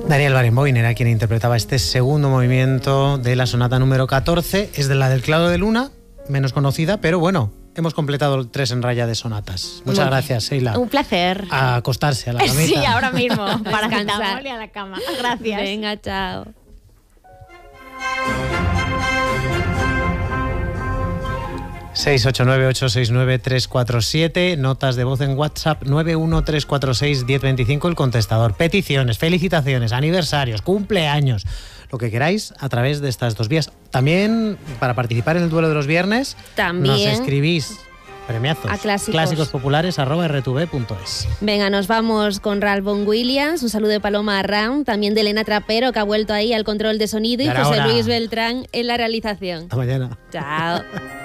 Daniel Barenboim era quien interpretaba este segundo movimiento de la sonata número 14. Es de la del Claro de Luna, menos conocida, pero bueno, hemos completado 3 en raya de sonatas. Muchas gracias, Sheila. Un placer. A acostarse a la camita. Sí, ahora mismo. Para Descansar. y a la cama. Gracias. Venga, chao. ...689-869-347... notas de voz en WhatsApp 913461025, el contestador, peticiones, felicitaciones, aniversarios, cumpleaños, lo que queráis a través de estas 2 vías. También para participar en el duelo de los viernes, También nos escribís premiazos a clásicos. populares@rtv.es. Venga, nos vamos con Ralph Vaughan Williams, un saludo de Paloma Arran, también de Elena Trapero, que ha vuelto ahí al control de sonido, y Ya era José hora. Luis Beltrán en la realización. Hasta mañana. Chao.